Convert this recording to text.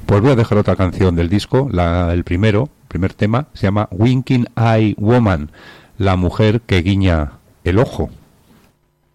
Pues voy a dejar otra canción del disco, el primer tema, se llama Winking Eye Woman, la mujer que guiña el ojo.